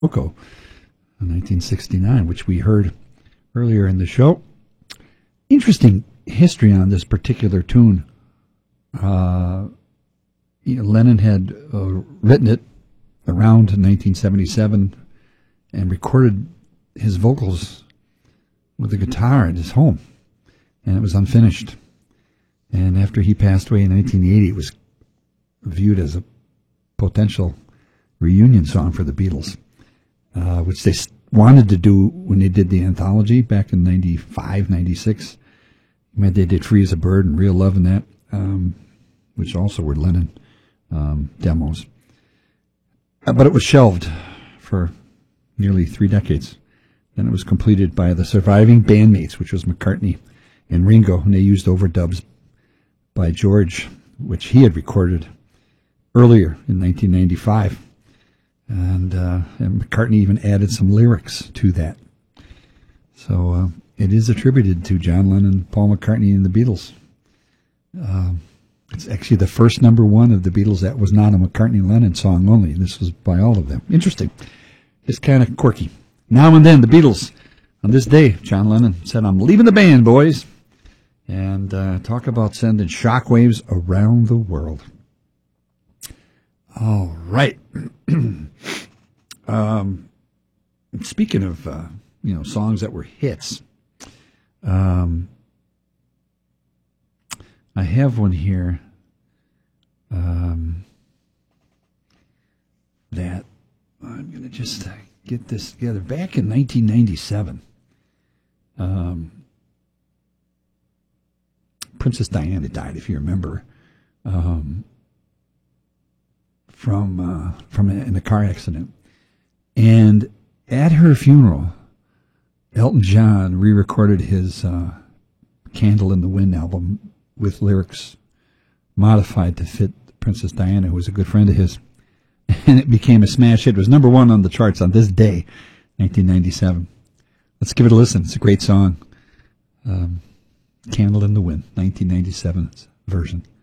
Coco in 1969, which we heard earlier in the show. Interesting history on this particular tune. Lennon had written it around 1977 and recorded his vocals with a guitar at his home, and it was unfinished. And after he passed away in 1980, it was viewed as a potential reunion song for the Beatles, which they wanted to do when they did the anthology back in 95, 96. They did Free as a Bird and Real Love and that, which also were Lennon demos. But it was shelved for nearly 3 decades. Then it was completed by the surviving bandmates, which was McCartney and Ringo, and they used overdubs by George, which he had recorded earlier in 1995. And McCartney even added some lyrics to that. So it is attributed to John Lennon, Paul McCartney, and the Beatles. It's actually the first number one of the Beatles that was not a McCartney-Lennon song only. This was by all of them. Interesting. It's kind of quirky. Now and then, the Beatles. On this day, John Lennon said, "I'm leaving the band, boys." And talk about sending shockwaves around the world. All right. Speaking of, songs that were hits, I have one here that I'm going to just get this together. Back in 1997, Princess Diana died, if you remember, from in a car accident. And at her funeral, Elton John re-recorded his Candle in the Wind album with lyrics modified to fit Princess Diana, who was a good friend of his. And it became a smash hit. It was number one on the charts on this day, 1997. Let's give it a listen. It's a great song. Candle in the Wind, 1997 version.